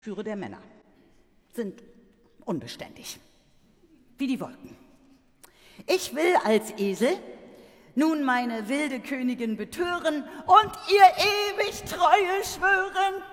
Schwüre der Männer sind unbeständig, wie die Wolken. Ich will als Esel nun meine wilde Königin betören und ihr ewig Treue schwören.